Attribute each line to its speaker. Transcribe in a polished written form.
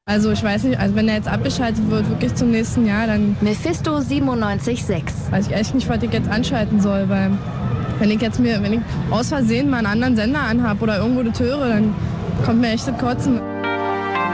Speaker 1: Also ich weiß nicht, also wenn er jetzt abgeschaltet wird, wirklich zum nächsten Jahr, dann
Speaker 2: Mephisto 97.6.
Speaker 1: weiß ich echt nicht, was ich jetzt anschalten soll, weil wenn ich aus Versehen mal einen anderen Sender anhab oder irgendwo das höre, dann kommt mir echt das Kotzen.